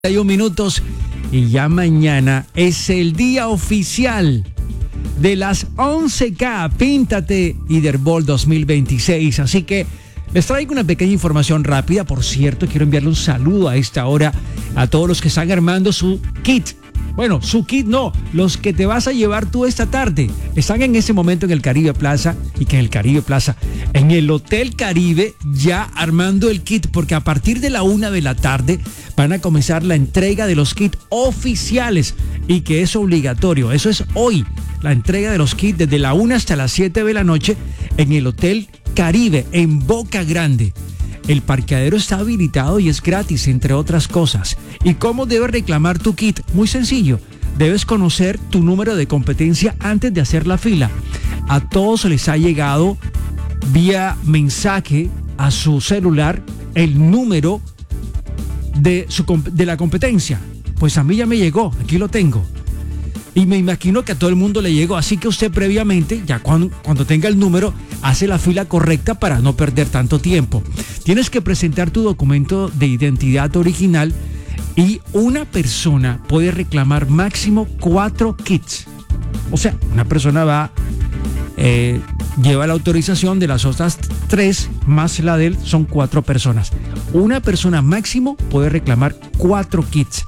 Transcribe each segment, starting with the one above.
minutos y ya mañana es el día oficial de las 11K Píntate Itherball 2026, así que les traigo una pequeña información rápida. Por cierto, quiero enviarle un saludo a esta hora a todos los que están armando su kit. Bueno, su kit no, los que te vas a llevar tú esta tarde. Están en ese momento en el Caribe Plaza, y que en el Caribe Plaza, en el Hotel Caribe, ya armando el kit, porque a partir de la 1 de la tarde van a comenzar la entrega de los kits oficiales, y que es obligatorio. Eso es hoy, la entrega de los kits desde la 1 hasta las 7 de la noche en el Hotel Caribe, en Boca Grande. El parqueadero está habilitado y es gratis, entre otras cosas. ¿Y cómo debes reclamar tu kit? Muy sencillo. Debes conocer tu número de competencia antes de hacer la fila. A todos les ha llegado vía mensaje a su celular el número de la competencia. Pues a mí ya me llegó, aquí lo tengo. Y me imagino que a todo el mundo le llegó, así que usted previamente, ya cuando tenga el número, hace la fila correcta para no perder tanto tiempo. Tienes que presentar tu documento de identidad original y una persona puede reclamar máximo 4 kits. O sea, una persona va, lleva la autorización de las otras 3 más la de él, son 4 personas. Una persona máximo puede reclamar 4 kits.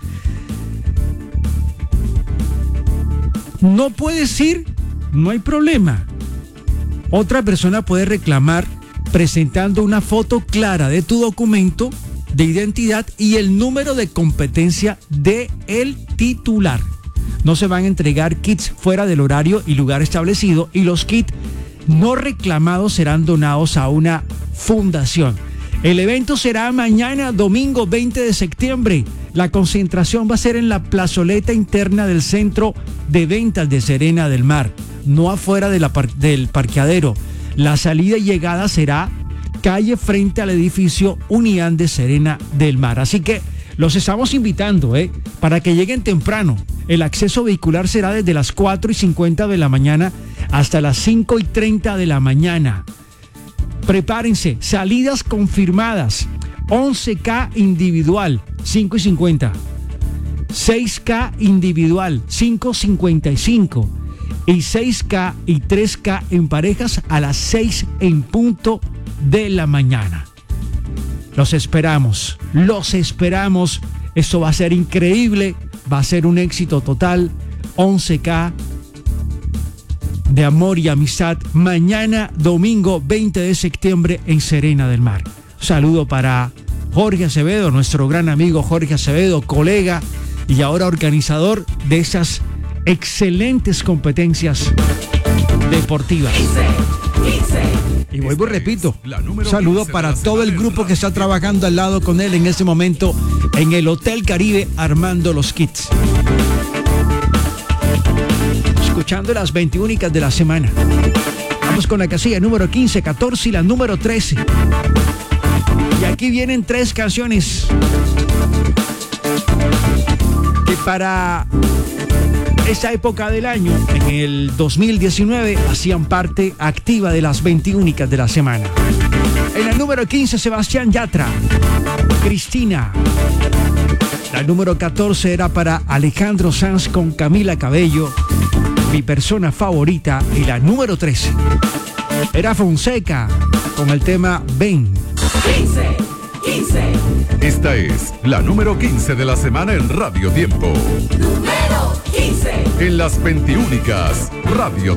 No puedes ir, no hay problema. Otra persona puede reclamar presentando una foto clara de tu documento de identidad y el número de competencia del titular. No se van a entregar kits fuera del horario y lugar establecido, y los kits no reclamados serán donados a una fundación. El evento será mañana, domingo 20 de septiembre. La concentración va a ser en la plazoleta interna del centro de ventas de Serena del Mar, no afuera de del parqueadero. La salida y llegada será calle frente al edificio Unián de Serena del Mar. Así que los estamos invitando, para que lleguen temprano. El acceso vehicular será desde las 4:50 de la mañana hasta las 5:30 de la mañana. Prepárense, salidas confirmadas: 11K individual, 5:50, 6K individual, 5:55, y 6K y 3K en parejas a las 6 en punto de la mañana. Los esperamos. Esto va a ser increíble, va a ser un éxito total. 11K de amor y amistad, mañana domingo 20 de septiembre en Serena del Mar. Saludo para Jorge Acevedo, nuestro gran amigo Jorge Acevedo, colega y ahora organizador de esas excelentes competencias deportivas. Y vuelvo y repito, saludo para todo el grupo que está trabajando al lado con él en este momento en el Hotel Caribe armando los kits. Escuchando las 20 únicas de la semana. Vamos con la casilla número 15, 14 y la número 13. Y aquí vienen 3 canciones que para esta época del año, en el 2019, hacían parte activa de las 20 únicas de la semana. En la número 15, Sebastián Yatra, Cristina. La número 14 era para Alejandro Sanz con Camila Cabello, Mi Persona Favorita. Y la número 13 era Fonseca con el tema Ven. 15. Esta es la número 15 de la semana en Radio Tiempo. Número 15. En las 20 únicas, Radio